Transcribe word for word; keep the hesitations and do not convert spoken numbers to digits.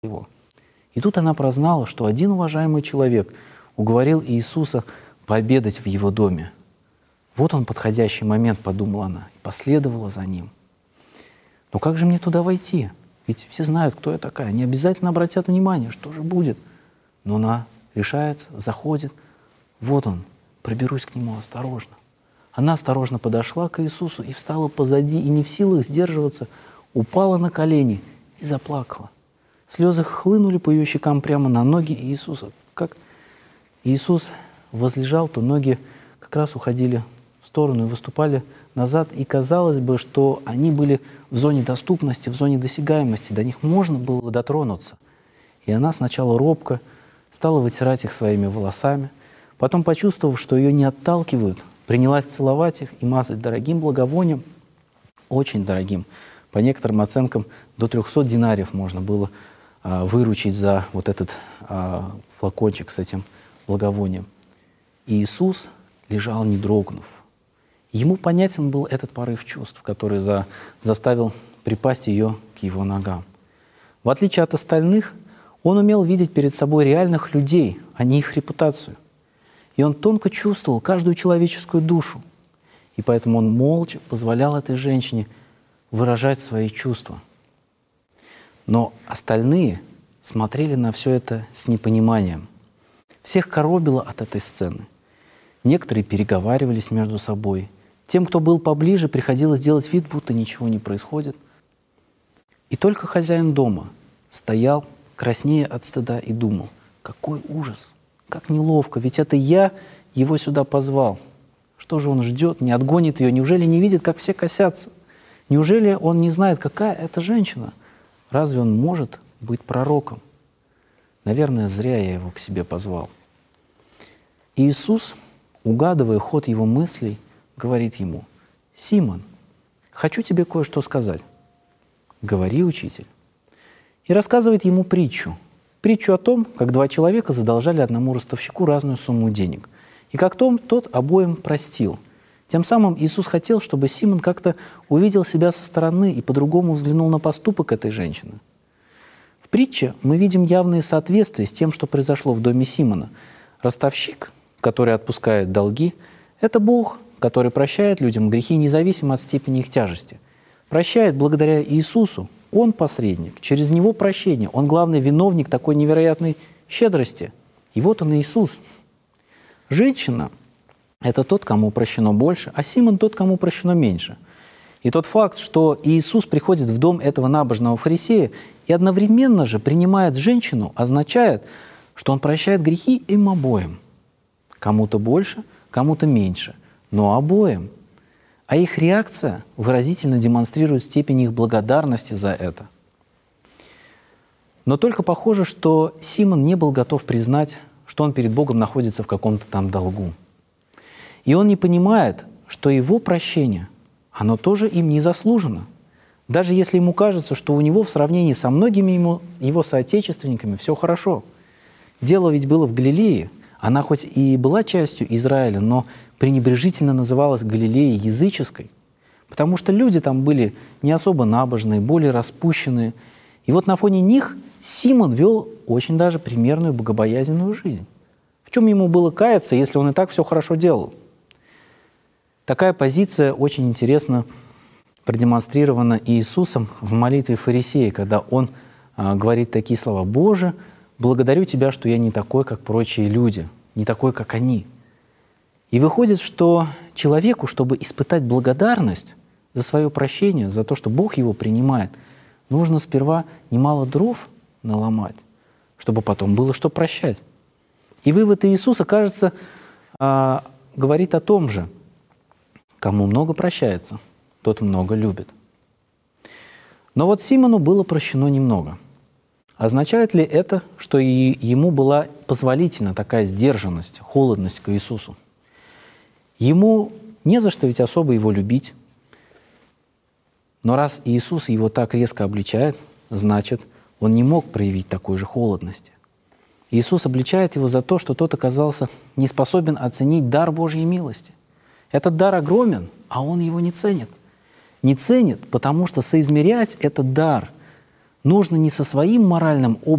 его. И тут она прознала, что один уважаемый человек уговорил Иисуса пообедать в его доме. Вот он, подходящий момент, подумала она, и последовала за ним. Но как же мне туда войти? Ведь все знают, кто я такая. Они обязательно обратят внимание, что же будет. Но она решается, заходит. Вот он, проберусь к нему осторожно. Она осторожно подошла к Иисусу и встала позади, и не в силах сдерживаться, упала на колени и заплакала. Слезы хлынули по ее щекам прямо на ноги Иисуса. Как Иисус возлежал, то ноги как раз уходили в сторону и выступали назад. И казалось бы, что они были в зоне доступности, в зоне досягаемости, до них можно было дотронуться. И она сначала робко стала вытирать их своими волосами, потом, почувствовав, что ее не отталкивают, принялась целовать их и мазать дорогим благовонием, очень дорогим. По некоторым оценкам, до трехсот динариев можно было а, выручить за вот этот а, флакончик с этим благовонием. И Иисус лежал, не дрогнув. Ему понятен был этот порыв чувств, который за, заставил припасть ее к его ногам. В отличие от остальных, он умел видеть перед собой реальных людей, а не их репутацию. И он тонко чувствовал каждую человеческую душу. И поэтому он молча позволял этой женщине выражать свои чувства. Но остальные смотрели на все это с непониманием. Всех коробило от этой сцены. Некоторые переговаривались между собой. Тем, кто был поближе, приходилось делать вид, будто ничего не происходит. И только хозяин дома стоял, краснея от стыда, и думал: какой ужас, как неловко, ведь это я его сюда позвал. Что же он ждет, не отгонит ее? Неужели не видит, как все косятся? Неужели он не знает, какая это женщина? Разве он может быть пророком? Наверное, зря я его к себе позвал. И Иисус, угадывая ход его мыслей, говорит ему: «Симон, хочу тебе кое-что сказать». «Говори, учитель». И рассказывает ему притчу. Притчу о том, как два человека задолжали одному ростовщику разную сумму денег. И как том тот обоим простил. Тем самым Иисус хотел, чтобы Симон как-то увидел себя со стороны и по-другому взглянул на поступок этой женщины. В притче мы видим явные соответствия с тем, что произошло в доме Симона. Ростовщик, который отпускает долги, это Бог, который прощает людям грехи независимо от степени их тяжести. Прощает благодаря Иисусу. Он посредник, через Него прощение. Он главный виновник такой невероятной щедрости. И вот он, Иисус. Женщина – это тот, кому прощено больше, а Симон – тот, кому прощено меньше. И тот факт, что Иисус приходит в дом этого набожного фарисея и одновременно же принимает женщину, означает, что Он прощает грехи им обоим. Кому-то больше, кому-то меньше, но обоим. А их реакция выразительно демонстрирует степень их благодарности за это. Но только похоже, что Симон не был готов признать, что он перед Богом находится в каком-то там долгу. И он не понимает, что его прощение, оно тоже им не заслужено. Даже если ему кажется, что у него в сравнении со многими ему, его соотечественниками все хорошо. Дело ведь было в Галилее. Она хоть и была частью Израиля, но пренебрежительно называлась Галилеей языческой, потому что люди там были не особо набожные, более распущенные. И вот на фоне них Симон вел очень даже примерную богобоязненную жизнь. В чем ему было каяться, если он и так все хорошо делал? Такая позиция очень интересно продемонстрирована Иисусом в молитве фарисея, когда он а, говорит такие слова: «Боже, благодарю Тебя, что я не такой, как прочие люди, не такой, как они». И выходит, что человеку, чтобы испытать благодарность за свое прощение, за то, что Бог его принимает, нужно сперва немало дров наломать, чтобы потом было что прощать. И вывод Иисуса, кажется, а, говорит о том же: кому много прощается, тот много любит. Но вот Симону было прощено немного. Означает ли это, что и ему была позволительна такая сдержанность, холодность к Иисусу? Ему не за что ведь особо его любить. Но раз Иисус его так резко обличает, значит, он не мог проявить такой же холодности. Иисус обличает его за то, что тот оказался не способен оценить дар Божьей милости. Этот дар огромен, а он его не ценит. Не ценит, потому что соизмерять этот дар нужно не со своим моральным